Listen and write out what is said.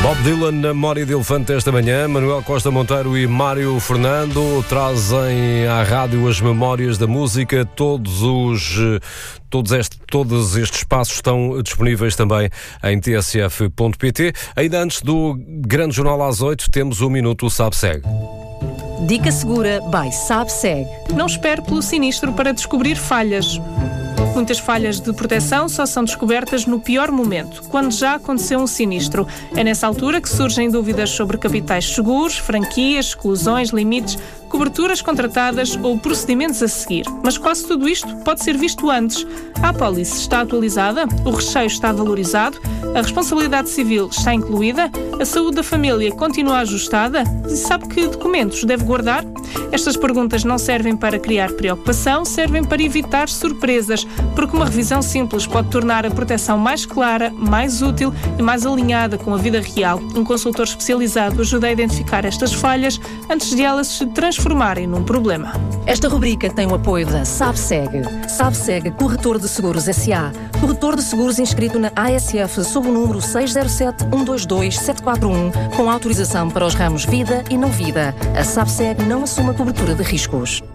Bob Dylan na memória de elefante esta manhã. Manuel Costa Monteiro e Mário Fernando trazem à rádio as memórias da música. Todos estes espaços estão disponíveis também em tsf.pt. Ainda antes do grande jornal às 8, temos o Minuto Sabe-Segue. Dica segura by Sabe-Segue. Não espere pelo sinistro para descobrir falhas. Muitas falhas de proteção só são descobertas no pior momento, quando já aconteceu um sinistro. É nessa altura que surgem dúvidas sobre capitais seguros, franquias, exclusões, limites, coberturas contratadas ou procedimentos a seguir. Mas quase tudo isto pode ser visto antes. A apólice está atualizada, o recheio está valorizado, a responsabilidade civil está incluída, a saúde da família continua ajustada e sabe que documentos deve guardar? Estas perguntas não servem para criar preocupação, servem para evitar surpresas, porque uma revisão simples pode tornar a proteção mais clara, mais útil e mais alinhada com a vida real. Um consultor especializado ajuda a identificar estas falhas antes de elas se transformarem num problema. Esta rubrica tem o apoio da Sabe-Segue. Sabe-Segue, Corretor de Seguros S.A. Corretor de seguros inscrito na ASF sob o número 607-122-741, com autorização para os ramos vida e não vida. A Sabe-Segue não assume a cobertura de riscos.